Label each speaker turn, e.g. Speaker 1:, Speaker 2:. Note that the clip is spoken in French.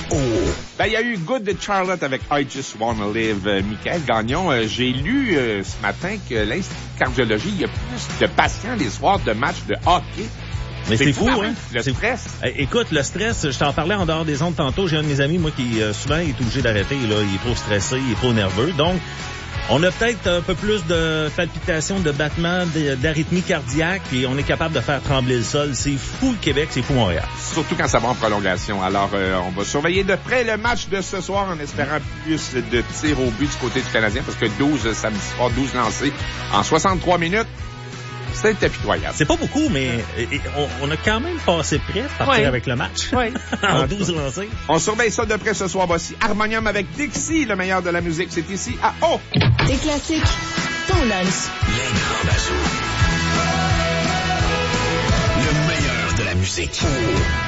Speaker 1: Ben, il y a eu Good de Charlotte avec I Just Wanna Live. Michael Gagnon, j'ai lu ce matin que l'Institut de cardiologie, il y a plus de patients les soirs de matchs de hockey.
Speaker 2: Mais c'est fou, hein?
Speaker 1: Le stress.
Speaker 2: Écoute, le stress, je t'en parlais en dehors des ondes tantôt. J'ai un de mes amis, moi, qui souvent est obligé d'arrêter. Là, il est trop stressé, il est trop nerveux. Donc, on a peut-être un peu plus de palpitations, de battements, d'arythmie cardiaque, et on est capable de faire trembler le sol. C'est fou le Québec, c'est fou Montréal.
Speaker 1: Surtout quand ça va en prolongation. Alors, on va surveiller de près le match de ce soir en espérant plus de tirs au but du côté du Canadien, parce que 12 samedi soir, 12 lancés en 63 minutes. C'est impitoyable.
Speaker 2: C'est pas beaucoup, mais on a quand même passé près de partir avec le match.
Speaker 1: Oui.
Speaker 2: En 12 lancés.
Speaker 1: On surveille ça de près ce soir. Voici Harmonium avec Dixie, le meilleur de la musique. C'est ici à O.
Speaker 3: Des classiques, ton lunch.
Speaker 4: Les grands bazous. Le meilleur de la musique.